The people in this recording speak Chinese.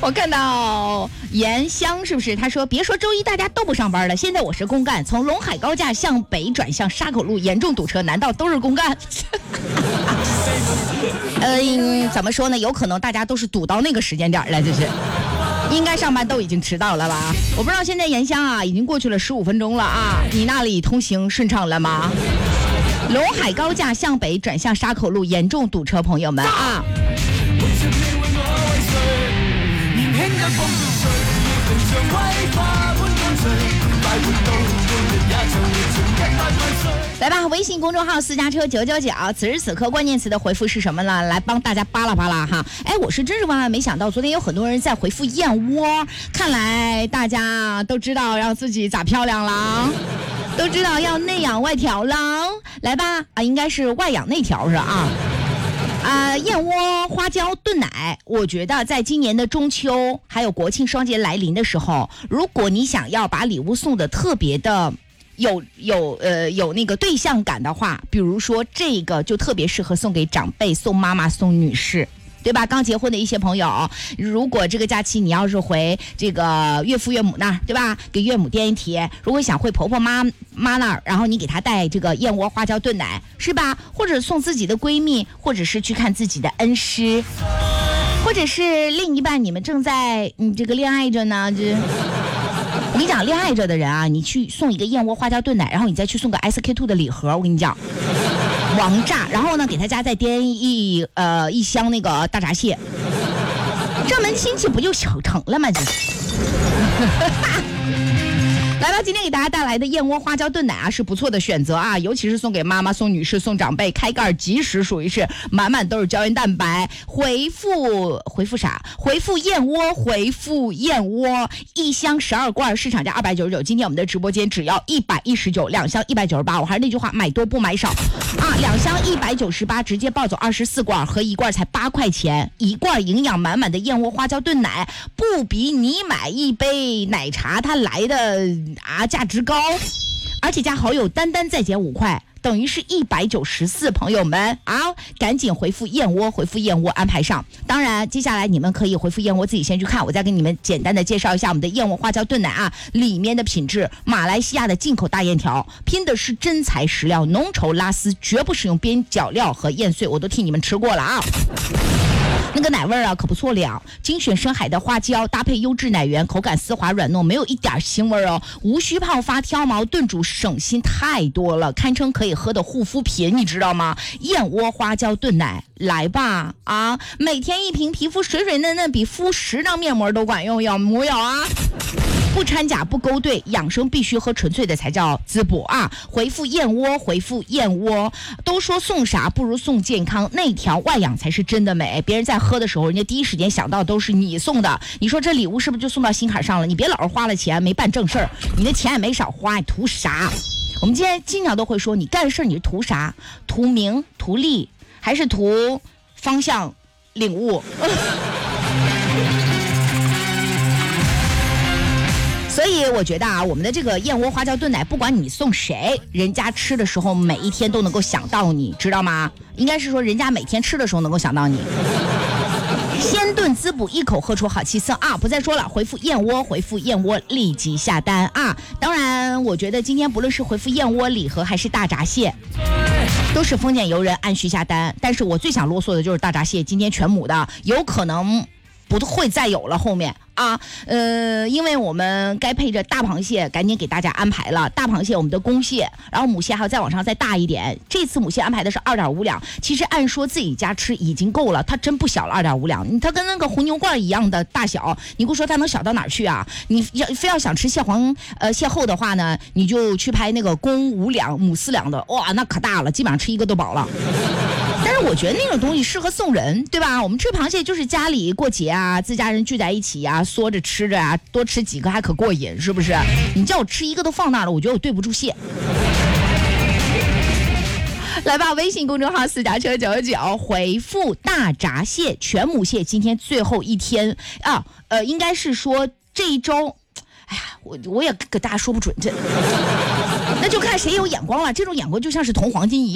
我看到盐香是不是？他说别说周一大家都不上班了，现在我是公干，从陇海高架向北转向沙口路严重堵车，难道都是公干？怎么说呢？有可能大家都是堵到那个时间点了，就是应该上班都已经迟到了吧？我不知道现在盐香啊，已经过去了15分钟了啊，你那里通行顺畅了吗？陇海高架向北转向沙口路严重堵车，朋友们啊！来吧，微信公众号私家车999，此时此刻关键词的回复是什么呢？来帮大家巴拉巴拉哈！哎，我是真是万万没想到，昨天有很多人在回复燕窝，看来大家都知道让自己咋漂亮了，都知道要内养外调了。来吧，啊，应该是外养内调是啊。燕窝花椒炖奶，我觉得在今年的中秋还有国庆双节来临的时候，如果你想要把礼物送的特别的有那个对象感的话，比如说这个就特别适合送给长辈、送妈妈、送女士。对吧？刚结婚的一些朋友，如果这个假期你要是回这个岳父岳母那儿，对吧？给岳母垫一提。如果想回婆婆妈那儿，然后你给她带这个燕窝花椒炖奶，是吧？或者送自己的闺蜜，或者是去看自己的恩师，或者是另一半，你们正在这个恋爱着呢，我跟你讲，恋爱着的人啊，你去送一个燕窝花椒炖奶，然后你再去送个 SK2 的礼盒，我跟你讲。王炸，然后呢，给他家再颠一箱那个大闸蟹，这门亲戚不就成了吗？这来吧，今天给大家带来的燕窝花椒炖奶啊，是不错的选择啊，尤其是送给妈妈、送女士、送长辈，开盖即食，属于是满满都是胶原蛋白。回复啥？回复燕窝，回复燕窝，一箱12罐，市场价299，今天我们的直播间只要119，两箱198。我还是那句话，买多不买少啊，两箱198，直接抱走24罐，合一罐才8块钱，一罐营养满满的燕窝花椒炖奶，不比你买一杯奶茶它来的价值高，而且加好友单再减5块，等于是194。朋友们啊，赶紧回复燕窝，回复燕窝安排上。当然，接下来你们可以回复燕窝自己先去看，我再给你们简单的介绍一下我们的燕窝花椒炖奶啊，里面的品质，马来西亚的进口大燕条，拼的是真材实料，浓稠拉丝，绝不使用边角料和燕碎，我都替你们吃过了啊。那个奶味啊可不错了，精选深海的花椒搭配优质奶源，口感丝滑软糯，没有一点腥味哦，无需泡发挑毛炖煮，省心太多了，堪称可以喝的护肤品，你知道吗？燕窝花椒炖奶，来吧啊！每天一瓶，皮肤水水嫩嫩，比敷10张面膜都管用，有木有啊？不掺假不勾兑，养生必须喝纯粹的才叫滋补啊！回复燕窝，回复燕窝。都说送啥不如送健康，内调外养才是真的美。别人在喝的时候，人家第一时间想到都是你送的，你说这礼物是不是就送到心坎上了？你别老是花了钱没办正事儿，你的钱也没少花，你图啥？我们今天经常都会说，你干事你是图啥？图名图利还是图方向领悟？所以我觉得啊，我们的这个燕窝花椒炖奶，不管你送谁，人家吃的时候每一天都能够想到你，知道吗？应该是说人家每天吃的时候能够想到你。鲜炖滋补，一口喝出好气色啊！不再说了，回复燕窝，回复燕窝，立即下单啊！当然，我觉得今天不论是回复燕窝礼盒还是大闸蟹，都是丰俭由人，按需下单。但是我最想啰嗦的就是大闸蟹，今天全母的，有可能不会再有了后面。因为我们该配着大螃蟹，赶紧给大家安排了大螃蟹，我们的公蟹，然后母蟹还要再往上再大一点。这次母蟹安排的是2.5两，其实按说自己家吃已经够了，它真不小了2.5两，它跟那个红牛罐一样的大小，你给我说它能小到哪儿去啊？你非要想吃蟹后的话呢，你就去拍那个公5两母4两的，哇，那可大了，基本上吃一个都饱了。但是我觉得那种东西适合送人，对吧？我们吃螃蟹就是家里过节啊，自家人聚在一起啊，缩着吃着啊，多吃几个还可过瘾，是不是？你叫我吃一个都放那儿了，我觉得我对不住蟹。来吧，微信公众号私家车999，回复大闸蟹，全母蟹，今天最后一天啊，应该是说这一周。哎呀，我也给大家说不准，这那就看谁有眼光了。这种眼光就像是铜黄金一样。